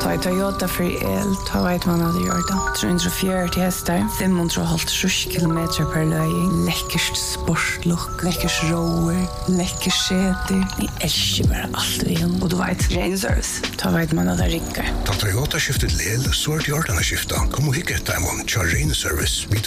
Ta Toyota för el, ta vet man hade gjort det. 340 hästar, 550 kilometer per löjning. Läckert sportlook, läckert rower, läckert säte. Jag älskar bara allt vi har. Och du vet, Rain Service, ta vet man hade rickar. Ta Toyota skiftet lel, så är det gjort skifta. Kom och hicka ett Rain Service.